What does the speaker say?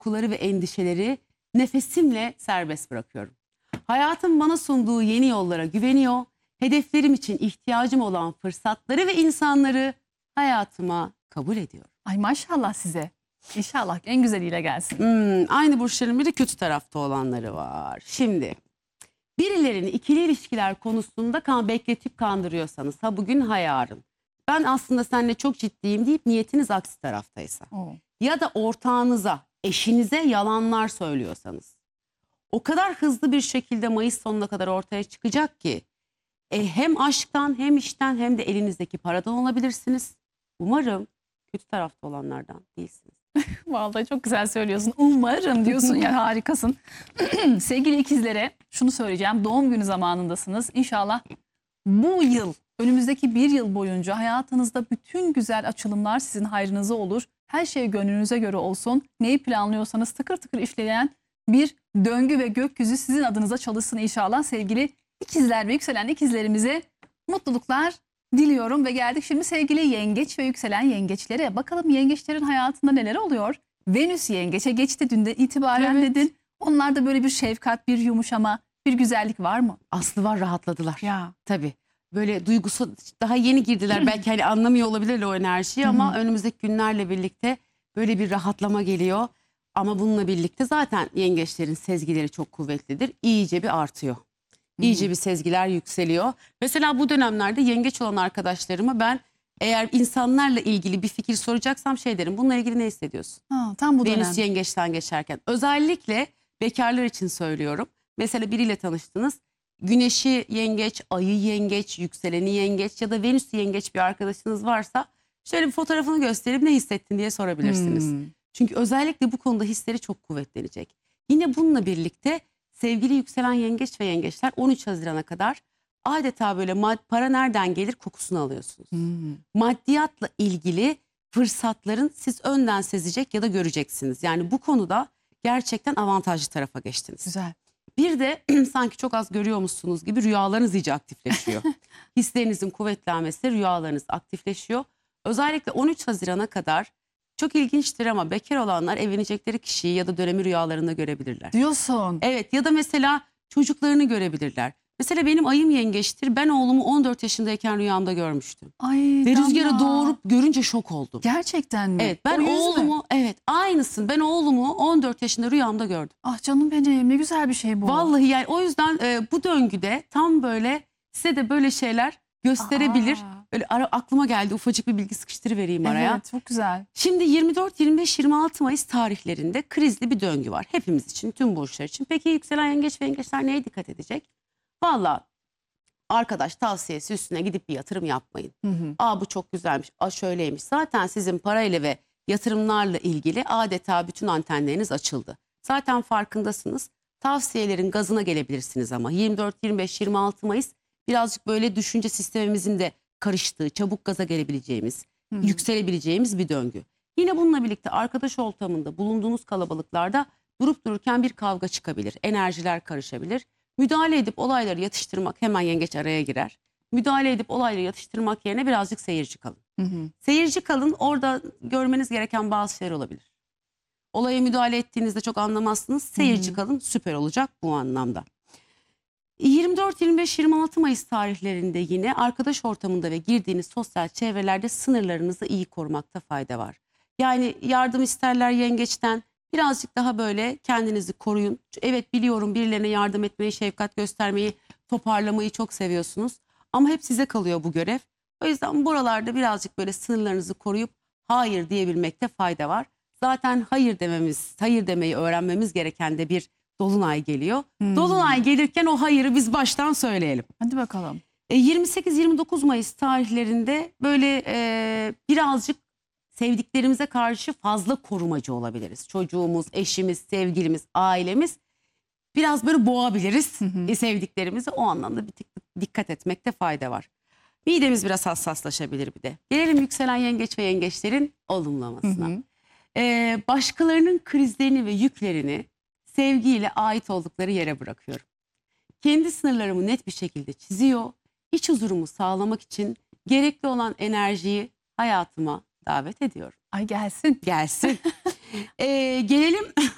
korkuları ve endişeleri nefesimle serbest bırakıyorum. Hayatım bana sunduğu yeni yollara güveniyor. Hedeflerim için ihtiyacım olan fırsatları ve insanları hayatıma kabul ediyorum. Ay maşallah size. İnşallah en güzeliyle gelsin. Aynı burçların biri kötü tarafta olanları var. Şimdi birilerini ikili ilişkiler konusunda bekletip kandırıyorsanız, ha bugün ha yarın, ben aslında seninle çok ciddiyim deyip niyetiniz aksi taraftaysa Oo. ya da ortağınıza, eşinize yalanlar söylüyorsanız, o kadar hızlı bir şekilde Mayıs sonuna kadar ortaya çıkacak ki hem aşktan hem işten hem de elinizdeki paradan olabilirsiniz. Umarım kötü tarafta olanlardan değilsiniz. Vallahi çok güzel söylüyorsun. Umarım diyorsun ya, harikasın. Sevgili ikizlere şunu söyleyeceğim. Doğum günü zamanındasınız. İnşallah bu yıl, önümüzdeki bir yıl boyunca hayatınızda bütün güzel açılımlar sizin hayrınıza olur. Her şey gönlünüze göre olsun. Neyi planlıyorsanız tıkır tıkır işleyen bir döngü ve gökyüzü sizin adınıza çalışsın inşallah. Sevgili ikizler ve yükselen ikizlerimize mutluluklar diliyorum ve geldik şimdi sevgili yengeç ve yükselen yengeçlere. Bakalım yengeçlerin hayatında neler oluyor? Venüs yengeçe geçti dünden itibaren Evet. dedin. Onlarda böyle bir şefkat, bir yumuşama, bir güzellik var mı? Aslı var, rahatladılar. Ya. Tabii. Böyle duygusal, daha yeni girdiler. Belki hani anlamıyor olabilirler o enerjiyi ama önümüzdeki günlerle birlikte böyle bir rahatlama geliyor. Ama bununla birlikte zaten yengeçlerin sezgileri çok kuvvetlidir. İyice bir artıyor. İyice bir sezgiler yükseliyor. Mesela bu dönemlerde yengeç olan arkadaşlarıma ben eğer insanlarla ilgili bir fikir soracaksam şey derim. Bununla ilgili ne hissediyorsun? Ha, tam bu dönem. Venüs yengeçten geçerken. Özellikle bekarlar için söylüyorum. Mesela biriyle tanıştınız. Güneşi yengeç, ayı yengeç, yükseleni yengeç ya da Venüs yengeç bir arkadaşınız varsa şöyle bir fotoğrafını gösterip ne hissettin diye sorabilirsiniz. Çünkü özellikle bu konuda hisleri çok kuvvetlenecek. Yine bununla birlikte sevgili yükselen yengeç ve yengeçler 13 Haziran'a kadar adeta böyle para nereden gelir kokusunu alıyorsunuz. Maddiyatla ilgili fırsatların siz önden sezecek ya da göreceksiniz. Yani bu konuda gerçekten avantajlı tarafa geçtiniz. Güzel. Bir de sanki çok az görüyormuşsunuz gibi rüyalarınız iyice aktifleşiyor. Hislerinizin kuvvetlenmesi, rüyalarınız aktifleşiyor. Özellikle 13 Haziran'a kadar çok ilginçtir ama bekar olanlar evlenecekleri kişiyi ya da dönemi rüyalarında görebilirler. Diyorsun. Evet, ya da mesela çocuklarını görebilirler. Mesela benim ayım yengeçtir. Ben oğlumu 14 yaşındayken rüyamda görmüştüm. Ay Ve rüzgarı Damla. doğurup görünce şok oldum. Gerçekten mi? Evet, ben O yüz mü? oğlumu, evet aynısın. Ben oğlumu 14 yaşında rüyamda gördüm. Ah canım benim, ne güzel bir şey bu. Vallahi yani o yüzden bu döngüde tam böyle size de böyle şeyler gösterebilir. Aa. Böyle aklıma geldi, ufacık bir bilgi sıkıştırıvereyim araya. Evet, çok güzel. Şimdi 24, 25, 26 Mayıs tarihlerinde krizli bir döngü var. Hepimiz için, tüm burçlar için. Peki yükselen yengeç ve yengeçler neye dikkat edecek? Vallahi arkadaş tavsiyesi üstüne gidip bir yatırım yapmayın. Aa bu çok güzelmiş, aa şöyleymiş. Zaten sizin parayla ve yatırımlarla ilgili adeta bütün antenleriniz açıldı. Zaten farkındasınız. Tavsiyelerin gazına gelebilirsiniz ama 24, 25, 26 Mayıs birazcık böyle düşünce sistemimizin de karıştığı, çabuk gaza gelebileceğimiz, yükselebileceğimiz bir döngü. Yine bununla birlikte arkadaş ortamında bulunduğunuz kalabalıklarda durup dururken bir kavga çıkabilir, enerjiler karışabilir. Müdahale edip olayları yatıştırmak, hemen yengeç araya girer. Müdahale edip olayları yatıştırmak yerine birazcık seyirci kalın. Seyirci kalın, orada görmeniz gereken bazı şeyler olabilir. Olaya müdahale ettiğinizde çok anlamazsınız. Seyirci kalın, süper olacak bu anlamda. 24, 25, 26 Mayıs tarihlerinde yine arkadaş ortamında ve girdiğiniz sosyal çevrelerde sınırlarınızı iyi korumakta fayda var. Yani yardım isterler yengeçten, birazcık daha böyle kendinizi koruyun. Evet biliyorum, birilerine yardım etmeyi, şefkat göstermeyi, toparlamayı çok seviyorsunuz. Ama hep size kalıyor bu görev. O yüzden buralarda birazcık böyle sınırlarınızı koruyup hayır diyebilmekte fayda var. Zaten hayır demeyi öğrenmemiz gereken de bir dolunay geliyor. Dolunay gelirken o hayırı biz baştan söyleyelim. Hadi bakalım. 28-29 Mayıs tarihlerinde böyle birazcık sevdiklerimize karşı fazla korumacı olabiliriz. Çocuğumuz, eşimiz, sevgilimiz, ailemiz biraz böyle boğabiliriz sevdiklerimizi. O anlamda bir tık dikkat etmekte fayda var. Midemiz biraz hassaslaşabilir bir de. Gelelim yükselen yengeç ve yengeçlerin olumlamasına. Başkalarının krizlerini ve yüklerini sevgiyle ait oldukları yere bırakıyorum. Kendi sınırlarımı net bir şekilde çiziyor. İç huzurumu sağlamak için gerekli olan enerjiyi hayatıma davet ediyorum. Ay gelsin. Gelsin. Gelelim